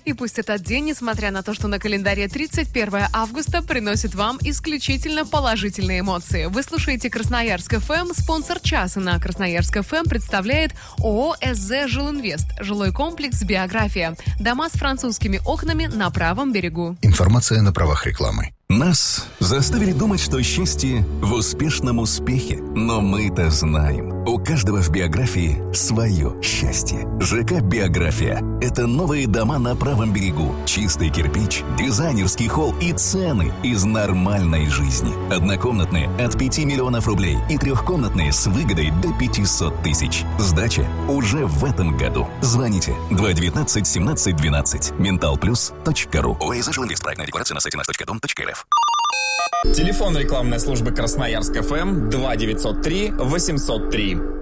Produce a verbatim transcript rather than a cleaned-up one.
И пусть этот день, несмотря на то, что на календаре тридцать первое августа, приносит вам исключительно положительные эмоции. Вы слушаете Красноярск эф эм. Спонсор часа на Красноярск эф эм представляет ООО эс зэ «Жилинвест». Жилой комплекс «Биография». Дома с французскими окнами на правом берегу. Информация на правах рекламы. Нас заставили думать, что счастье в успешном успехе. Но мы-то знаем, у каждого в биографии свое счастье. ЖК «Биография» — это новые дома на правом берегу, чистый кирпич, дизайнерский холл и цены из нормальной жизни. Однокомнатные от пяти миллионов рублей и трехкомнатные с выгодой до пятисот тысяч. Сдача уже в этом году. Звоните два девятнадцать семнадцать двенадцать. ментал плюс точка ру. ОАО «Жилинвест». Проектная декларация на сайте наш точка дом точка эр эф. Телефон рекламной службы Красноярск эф эм два девятьсот три восемьсот три.